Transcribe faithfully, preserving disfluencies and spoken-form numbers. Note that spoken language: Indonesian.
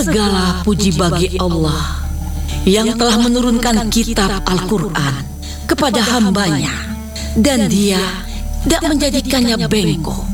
Segala puji bagi Allah yang telah menurunkan kitab Al-Quran kepada hambanya, dan Dia tidak menjadikannya bengkok